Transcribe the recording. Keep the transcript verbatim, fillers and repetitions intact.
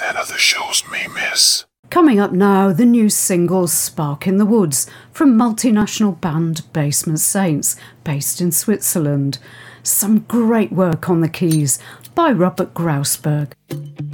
and other shows may miss. Coming up now, the new single Spark in the Woods from multinational band Basement Saints, based in Switzerland. Some great work on the keys by Robert Grausberg.